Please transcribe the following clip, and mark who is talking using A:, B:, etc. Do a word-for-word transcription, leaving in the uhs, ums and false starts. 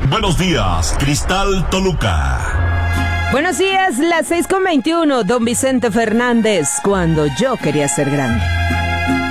A: Buenos días, Cristal Toluca.
B: Buenos días, las seis con veintiuno, don Vicente Fernández, cuando yo quería ser grande.